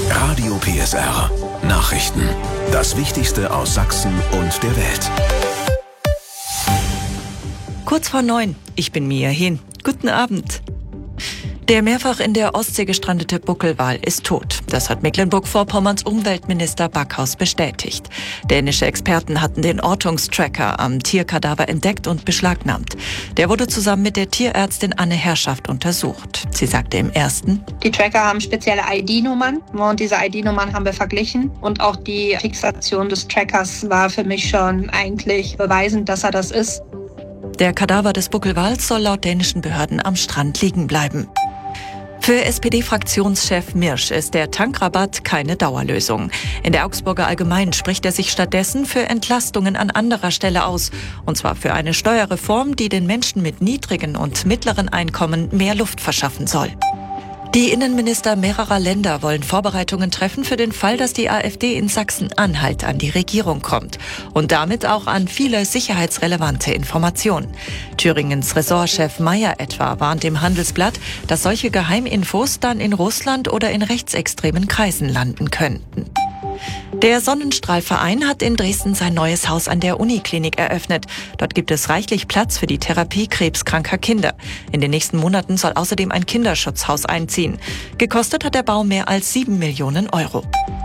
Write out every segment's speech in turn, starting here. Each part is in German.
Radio PSR. Nachrichten. Das Wichtigste aus Sachsen und der Welt. Kurz vor 9. Ich bin Mia Hehn. Guten Abend. Der mehrfach in der Ostsee gestrandete Buckelwal ist tot. Das hat Mecklenburg-Vorpommerns Umweltminister Backhaus bestätigt. Dänische Experten hatten den Ortungstracker am Tierkadaver entdeckt und beschlagnahmt. Der wurde zusammen mit der Tierärztin Anne Herrschaft untersucht. Sie sagte im ersten: Die Tracker haben spezielle ID-Nummern und diese ID-Nummern haben wir verglichen. Und auch die Fixation des Trackers war für mich schon eigentlich beweisend, dass er das ist. Der Kadaver des Buckelwals soll laut dänischen Behörden am Strand liegen bleiben. Für SPD-Fraktionschef Mirsch ist der Tankrabatt keine Dauerlösung. In der Augsburger Allgemeinen spricht er sich stattdessen für Entlastungen an anderer Stelle aus. Und zwar für eine Steuerreform, die den Menschen mit niedrigen und mittleren Einkommen mehr Luft verschaffen soll. Die Innenminister mehrerer Länder wollen Vorbereitungen treffen für den Fall, dass die AfD in Sachsen-Anhalt an die Regierung kommt. Und damit auch an viele sicherheitsrelevante Informationen. Thüringens Ressortchef Mayer etwa warnt im Handelsblatt, dass solche Geheiminfos dann in Russland oder in rechtsextremen Kreisen landen könnten. Der Sonnenstrahlverein hat in Dresden sein neues Haus an der Uniklinik eröffnet. Dort gibt es reichlich Platz für die Therapie krebskranker Kinder. In den nächsten Monaten soll außerdem ein Kinderschutzhaus einziehen. Gekostet hat der Bau mehr als 7 Millionen Euro.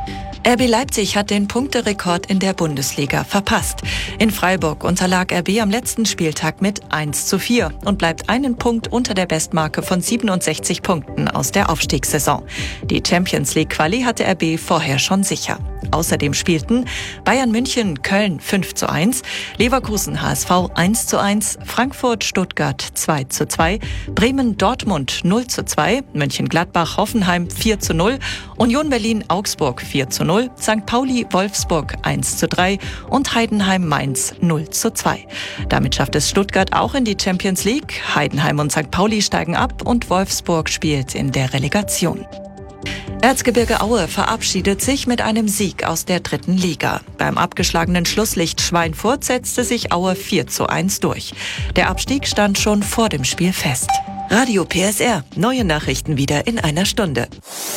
RB Leipzig hat den Punkterekord in der Bundesliga verpasst. In Freiburg unterlag RB am letzten Spieltag mit 1:4 und bleibt einen Punkt unter der Bestmarke von 67 Punkten aus der Aufstiegssaison. Die Champions League Quali hatte RB vorher schon sicher. Außerdem spielten Bayern München Köln 5:1, Leverkusen HSV 1:1, Frankfurt Stuttgart 2:2, Bremen Dortmund 0:2, Mönchengladbach Hoffenheim 4:0, Union Berlin Augsburg 4:0, St. Pauli Wolfsburg 1:3 und Heidenheim Mainz 0:2. Damit schafft es Stuttgart auch in die Champions League. Heidenheim und St. Pauli steigen ab und Wolfsburg spielt in der Relegation. Erzgebirge Aue verabschiedet sich mit einem Sieg aus der 3. Liga. Beim abgeschlagenen Schlusslicht Schweinfurt setzte sich Aue 4:1 durch. Der Abstieg stand schon vor dem Spiel fest. Radio PSR. Neue Nachrichten wieder in einer Stunde.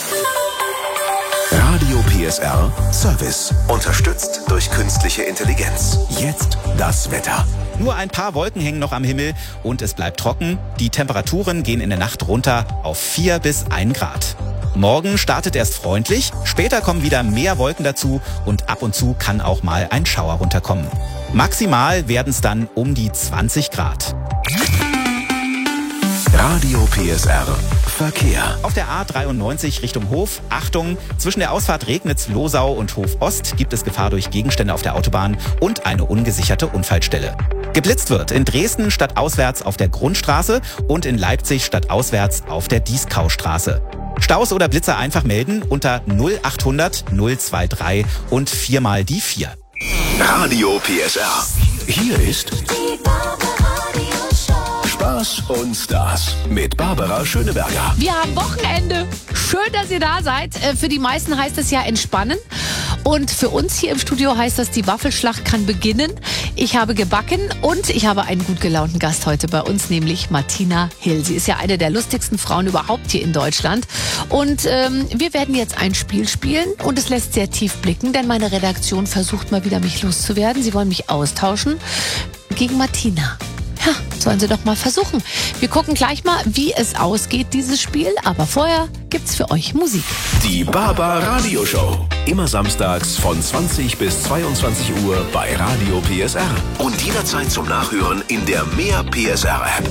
Radio PSR Service. Unterstützt durch künstliche Intelligenz. Jetzt das Wetter. Nur ein paar Wolken hängen noch am Himmel und es bleibt trocken. Die Temperaturen gehen in der Nacht runter auf 4 bis 1 Grad. Morgen startet erst freundlich, später kommen wieder mehr Wolken dazu und ab und zu kann auch mal ein Schauer runterkommen. Maximal werden es dann um die 20 Grad. Radio PSR Verkehr. Auf der A93 Richtung Hof, Achtung, zwischen der Ausfahrt Regnitz-Losau und Hof Ost gibt es Gefahr durch Gegenstände auf der Autobahn und eine ungesicherte Unfallstelle. Geblitzt wird in Dresden stadtauswärts auf der Grundstraße und in Leipzig stadtauswärts auf der Dieskaustraße. Staus oder Blitzer einfach melden unter 0800 023 und 4 mal die 4. Radio PSR. Hier ist Spaß und Stars mit Barbara Schöneberger. Wir haben Wochenende. Schön, dass ihr da seid. Für die meisten heißt es ja entspannen. Und für uns hier im Studio heißt das, die Waffelschlacht kann beginnen. Ich habe gebacken und ich habe einen gut gelaunten Gast heute bei uns, nämlich Martina Hill. Sie ist ja eine der lustigsten Frauen überhaupt hier in Deutschland. Und wir werden jetzt ein Spiel spielen und es lässt sehr tief blicken, denn meine Redaktion versucht mal wieder, mich loszuwerden. Sie wollen mich austauschen gegen Martina. Ja, sollen sie doch mal versuchen. Wir gucken gleich mal, wie es ausgeht, dieses Spiel. Aber vorher gibt's für euch Musik. Die Baba Radio Show. Immer samstags von 20 bis 22 Uhr bei Radio PSR. Und jederzeit zum Nachhören in der Mehr PSR App.